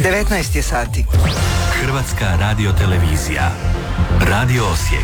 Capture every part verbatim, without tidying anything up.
devetnaest je sati. Hrvatska radiotelevizija. Radio Osijek.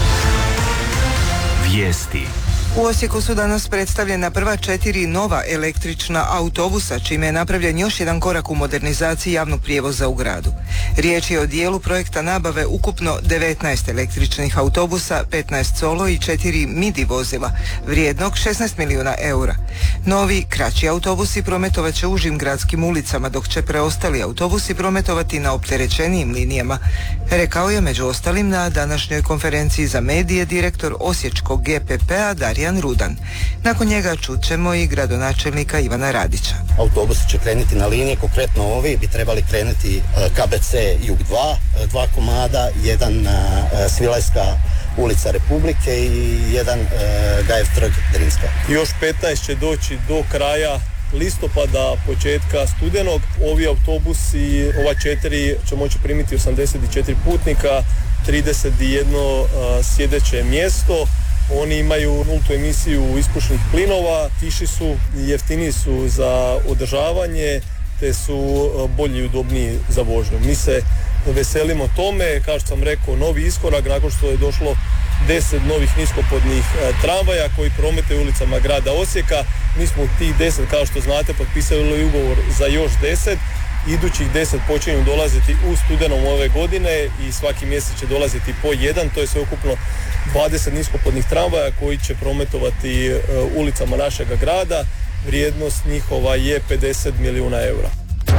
Vijesti. U Osijeku su danas predstavljena prva četiri nova električna autobusa, čime je napravljen još jedan korak u modernizaciji javnog prijevoza u gradu. Riječ je o dijelu projekta nabave ukupno devetnaest električnih autobusa, petnaest solo i četiri midi vozila, vrijednog šesnaest milijuna eura. Novi, kraći autobusi prometovat će užim gradskim ulicama, dok će preostali autobusi prometovati na opterećenijim linijama, rekao je među ostalim na današnjoj konferenciji za medije direktor osječkog G P P-a Darjan Rudan. Nakon njega čućemo i gradonačelnika Ivana Radića. Autobusi će krenuti na linije, konkretno ovi bi trebali krenuti K B C Jug dva, dva komada, jedan Svilajska ulica Republike i jedan Gajev trg Drinska. Još petnaest će doći do kraja listopada, početka studenog. Ovi autobusi, ova četiri će moći primiti osamdeset četiri putnika, trideset jedan uh, sjedeće mjesto. Oni imaju nultu emisiju ispušnih plinova, tiši su, jeftiniji su za održavanje, te su bolji i udobniji za vožnju. Mi se veselimo tome, kao što sam rekao, novi iskorak nakon što je došlo deset novih niskopodnih tramvaja koji prometuju ulicama grada Osijeka. Mi smo tih deset, kao što znate, potpisali ugovor za još deset. Idućih deset počinju dolaziti u studenom ove godine i svaki mjesec će dolaziti po jedan, to je sve ukupno dvadeset niskopodnih tramvaja koji će prometovati ulicama našega grada. Vrijednost njihova je pedeset milijuna eura.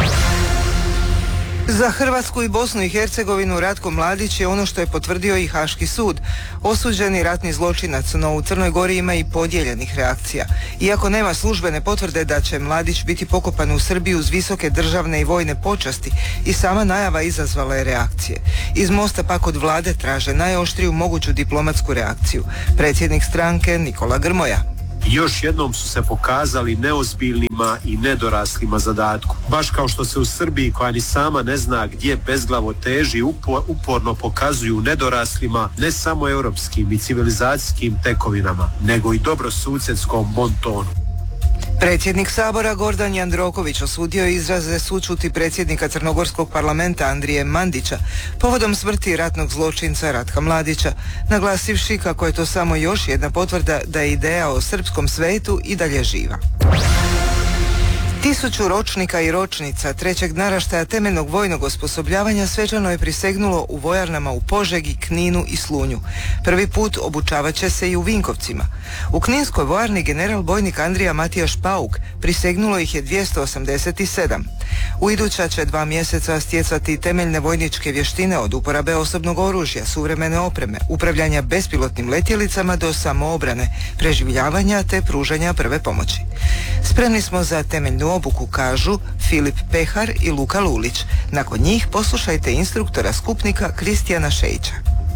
Za Hrvatsku i Bosnu i Hercegovinu Ratko Mladić je ono što je potvrdio i Haški sud. Osuđeni ratni zločinac, no u Crnoj Gori ima i podijeljenih reakcija. Iako nema službene potvrde da će Mladić biti pokopan u Srbiji uz visoke državne i vojne počasti, i sama najava izazvala je reakcije. Iz Mosta pak od vlade traže najoštriju moguću diplomatsku reakciju. Predsjednik stranke Nikola Grmoja. Još jednom su se pokazali neozbiljnima i nedoraslima zadatku. Baš kao što se u Srbiji, koja ni sama ne zna gdje bezglavo teži, uporno pokazuju nedoraslima ne samo europskim i civilizacijskim tekovinama, nego i dobrosusjedskom bontonu. Predsjednik Sabora Gordan Jandroković osudio izraze sućuti predsjednika Crnogorskog parlamenta Andrije Mandića povodom smrti ratnog zločinca Ratka Mladića, naglasivši kako je to samo još jedna potvrda da je ideja o srpskom svetu i dalje živa. Tisuću ročnika i ročnica trećeg naraštaja temeljnog vojnog osposobljavanja svečano je prisegnulo u vojarnama u Požegi, Kninu i Slunju. Prvi put obučavat će se i u Vinkovcima. U kninskoj vojarni general bojnik Andrija Matijaš Pauk prisegnulo ih je dvjesto osamdeset sedam. U iduća će dva mjeseca stjecati temeljne vojničke vještine od uporabe osobnog oružja, suvremene opreme, upravljanja bespilotnim letjelicama do samoobrane, preživljavanja te pružanja prve pomoći. Spremni smo za temeljnu obuku, kažu Filip Pehar i Luka Lulić. Nakon njih poslušajte instruktora skupnika Kristijana Šejića.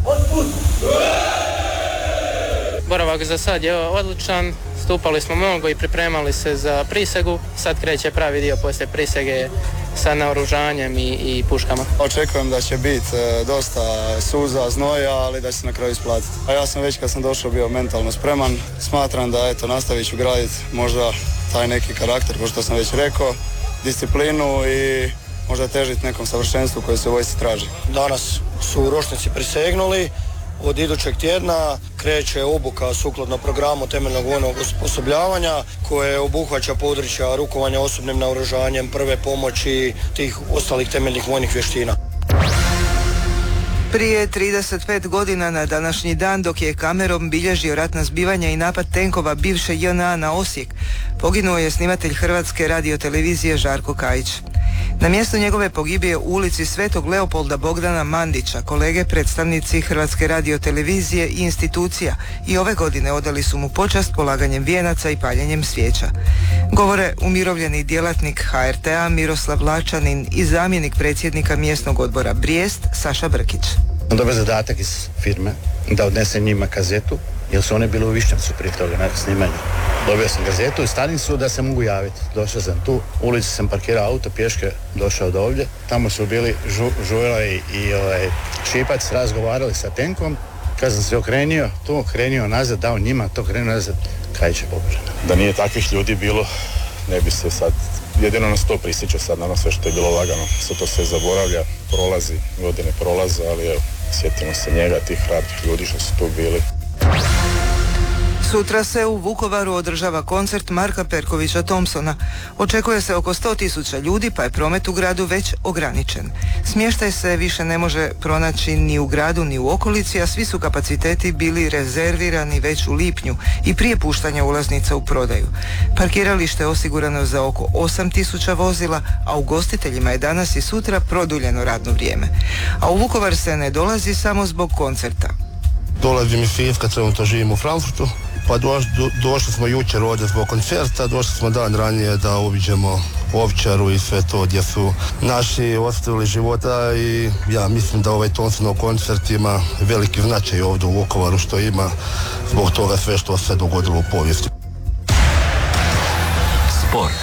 Boravak za sad je odličan, stupali smo mnogo i pripremali se za prisegu. Sad kreće pravi dio poslije prisege sa naoružanjem i, i puškama. Očekujem da će biti e, dosta suza, znoja, ali da će se na kraju isplatiti. A ja sam već kad sam došao bio mentalno spreman. Smatram da eto, nastavit ću graditi možda taj neki karakter, kao što sam već rekao, disciplinu i možda težiti nekom savršenstvu koje se u vojsci traži. Danas su ročnici prisegnuli. Od idućeg tjedna kreće obuka sukladno programu temeljnog vojnog osposobljavanja koje obuhvaća područja rukovanja osobnim naoružanjem, prve pomoći, tih ostalih temeljnih vojnih vještina. Prije trideset pet godina na današnji dan, dok je kamerom bilježio ratna zbivanja i napad tenkova bivše J N A na Osijek, poginuo je snimatelj Hrvatske radiotelevizije Žarko Kajić. Na mjestu njegove pogibije u ulici Svetog Leopolda Bogdana Mandića kolege predstavnici Hrvatske radiotelevizije i institucija i ove godine odali su mu počast polaganjem vijenaca i paljenjem svijeća. Govore umirovljeni djelatnik H R T A Miroslav Lačanin i zamjenik predsjednika mjesnog odbora Brijest Saša Brkić. Dobar zadatak iz firme da odnesem njima kazetu, jer su one bile u Višnjevcu prije toga na snimanju. Dobio sam gazetu i stani su da se mogu javiti. Došao sam tu, u ulici sam parkirao auto, pješke došao do ovdje. Tamo su bili žu, Žujla i, i ovaj, Šipac razgovarali sa tenkom. Kad sam se okrenio, tu okrenio nazad, dao njima, to okrenio nazad, Kajić je pobožan. Da nije takvih ljudi bilo, ne bi se sad jedino nas to prisjeća sad, naravno sve što je bilo lagano, sve to se zaboravlja, prolazi, godine prolaze, ali evo, sjetimo se njega, tih hrabrih ljudi što su tu bili. Sutra se u Vukovaru održava koncert Marka Perkovića Thompsona. Očekuje se oko sto tisuća ljudi, pa je promet u gradu već ograničen. Smještaj se više ne može pronaći ni u gradu ni u okolici, a svi su kapaciteti bili rezervirani već u lipnju i prije puštanja ulaznica u prodaju. Parkiralište je osigurano za oko osam tisuća vozila, a ugostiteljima je danas i sutra produljeno radno vrijeme. A u Vukovar se ne dolazi samo zbog koncerta. Dolazim iz Siska, trenutno živim u Frankfurtu. Pa doš, do, došli smo jučer ovdje zbog koncerta, došli smo dan ranije da obiđemo Ovčaru i sve to gdje su naši ostavili života i ja mislim da ovaj Thompsonov koncert ima veliki značaj ovdje u Vukovaru što ima zbog toga sve što se dogodilo u povijesti. Sport.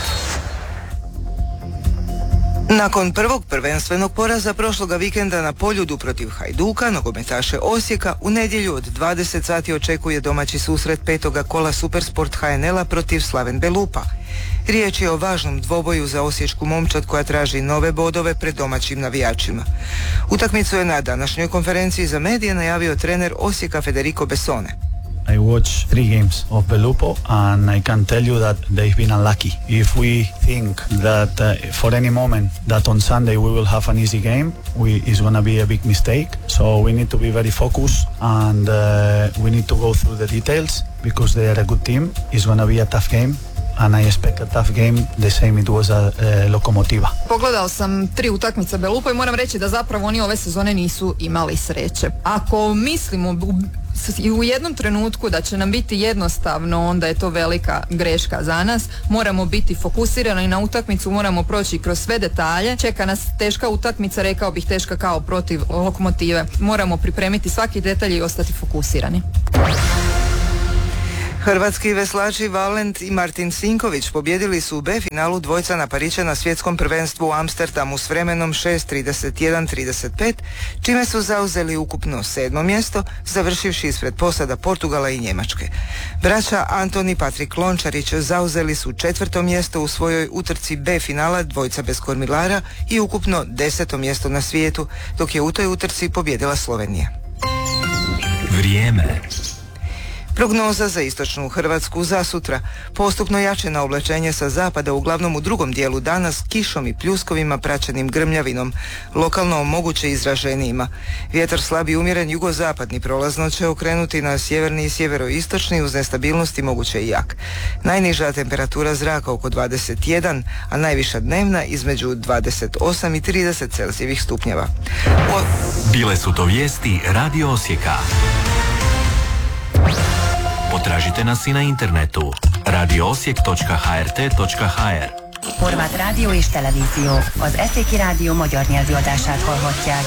Nakon prvog prvenstvenog poraza prošloga vikenda na Poljudu protiv Hajduka, nogometaše Osijeka u nedjelju od dvadeset sati očekuje domaći susret petoga kola Supersport H N L-a protiv Slaven Belupa. Riječ je o važnom dvoboju za osječku momčad koja traži nove bodove pred domaćim navijačima. Utakmicu je na današnjoj konferenciji za medije najavio trener Osijeka Federico Bessone. I watched three games of Belupo and I can tell you that they've been unlucky. If we think that uh, for any moment that on Sunday we will have an easy game, we, it's going to be a big mistake. So we need to be very focused and uh, we need to go through the details because they are a good team. It's going to be a tough game. And I expect a tough game, the same it was a, a Lokomotiva. Pogledao sam tri utakmice Belupa i moram reći da zapravo oni ove sezone nisu imali sreće. Ako mislimo u, u jednom trenutku da će nam biti jednostavno, onda je to velika greška za nas. Moramo biti fokusirani na utakmicu, moramo proći kroz sve detalje. Čeka nas teška utakmica, rekao bih teška kao protiv Lokomotive. Moramo pripremiti svaki detalj i ostati fokusirani. Hrvatski veslači Valent i Martin Sinković pobjedili su u B finalu dvojca na Parića na svjetskom prvenstvu u Amsterdamu s vremenom šest trideset jedan trideset pet, čime su zauzeli ukupno sedmo mjesto, završivši ispred posada Portugala i Njemačke. Braća Anton i Patrik Lončarić zauzeli su četvrto mjesto u svojoj utrci B finala dvojca bez kormilara i ukupno deseto mjesto na svijetu, dok je u toj utrci pobjedila Slovenija. Vrijeme. Prognoza za istočnu Hrvatsku za sutra. Postupno jače na oblačenje sa zapada, uglavnom u drugom dijelu dana s kišom i pljuskovima praćenim grmljavinom, lokalno moguće izraženijima. Vjetar slab i umjeren jugozapadni prolazno će okrenuti na sjeverni i sjeveroistočni uz nestabilnosti moguće i jak. Najniža temperatura zraka oko dvadeset jedan, a najviša dnevna između dvadeset osam i trideset Celzijevih stupnjeva. O... Bile su to vijesti Radio Osijeka. Potražite nas i na internetu radio osijek točka h r t točka h r. Horvát rádió és televízió. Az Eszéki Rádió magyar nyelvű adását hallhatják.